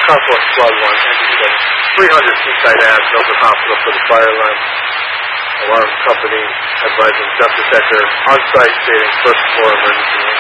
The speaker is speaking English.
Southwest Squad 1, entry 300 Seaside Ave, Milford Hospital for the fire alarm company advising dump detector on site stating first floor emergency